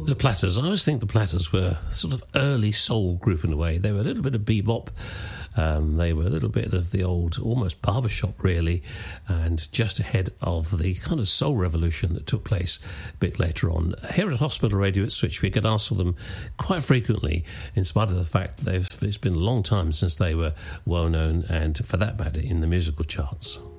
The Platters. I always think the Platters were sort of early soul group in a way. They were a little bit of bebop. They were a little bit of the old, almost barbershop, really, and just ahead of the kind of soul revolution that took place a bit later on. Here at Hospital Radio at Switch, we get asked for them quite frequently, in spite of the fact that it's been a long time since they were well known, and for that matter, in the musical charts.